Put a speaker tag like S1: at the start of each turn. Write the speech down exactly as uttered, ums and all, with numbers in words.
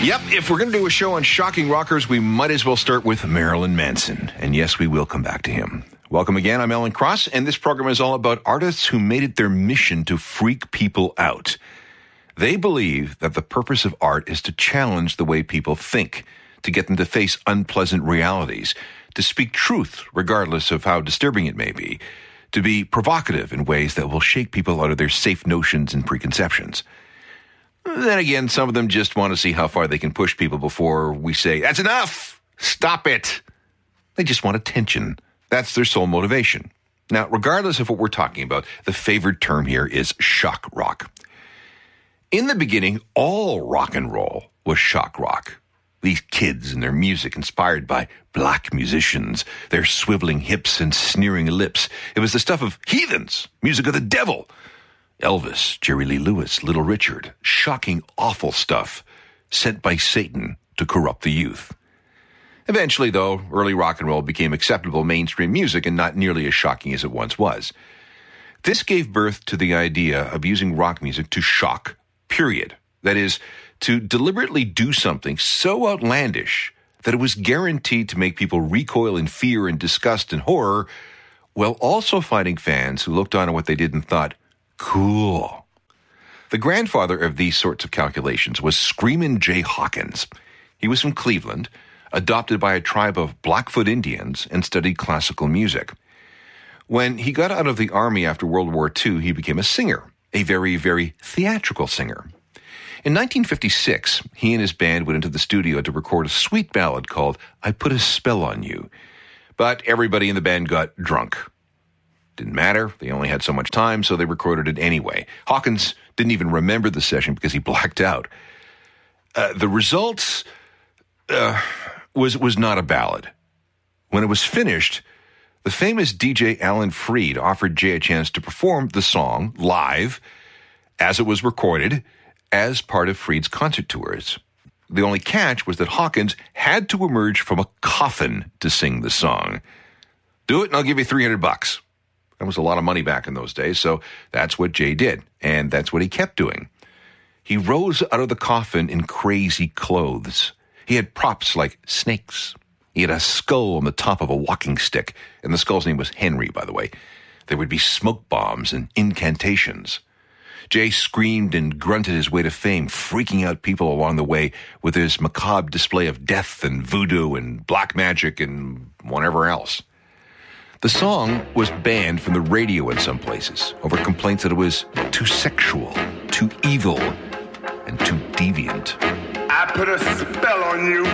S1: Yep, if we're going to do a show on shocking rockers, we might as well start with Marilyn Manson. And yes, we will come back to him. Welcome again, I'm Alan Cross, and this program is all about artists who made it their mission to freak people out. They believe that the purpose of art is to challenge the way people think, to get them to face unpleasant realities, to speak truth regardless of how disturbing it may be, to be provocative in ways that will shake people out of their safe notions and preconceptions. Then again, some of them just want to see how far they can push people before we say, that's enough! Stop it! They just want attention. That's their sole motivation. Now, regardless of what we're talking about, the favored term here is shock rock. In the beginning, all rock and roll was shock rock. These kids and their music inspired by black musicians, their swiveling hips and sneering lips. It was the stuff of heathens, music of the devil. Elvis, Jerry Lee Lewis, Little Richard, shocking, awful stuff sent by Satan to corrupt the youth. Eventually, though, early rock and roll became acceptable mainstream music and not nearly as shocking as it once was. This gave birth to the idea of using rock music to shock, period. That is, to deliberately do something so outlandish that it was guaranteed to make people recoil in fear and disgust and horror, while also finding fans who looked on at what they did and thought, cool. The grandfather of these sorts of calculations was Screamin' Jay Hawkins. He was from Cleveland, adopted by a tribe of Blackfoot Indians, and studied classical music. When he got out of the army after World War Two, he became a singer, a very, very theatrical singer. In nineteen fifty-six, he and his band went into the studio to record a sweet ballad called I Put a Spell on You. But everybody in the band got drunk. Didn't matter. They only had so much time, so they recorded it anyway. Hawkins didn't even remember the session because he blacked out. Uh, the result uh, was, was not a ballad. When it was finished, the famous D J Alan Freed offered Jay a chance to perform the song live as it was recorded as part of Freed's concert tours. The only catch was that Hawkins had to emerge from a coffin to sing the song. Do it and I'll give you three hundred bucks. That was a lot of money back in those days, so that's what Jay did, and that's what he kept doing. He rose out of the coffin in crazy clothes. He had props like snakes. He had a skull on the top of a walking stick, and the skull's name was Henry, by the way. There would be smoke bombs and incantations. Jay screamed and grunted his way to fame, freaking out people along the way with his macabre display of death and voodoo and black magic and whatever else. The song was banned from the radio in some places over complaints that it was too sexual, too evil, and too deviant.
S2: I put a spell on you.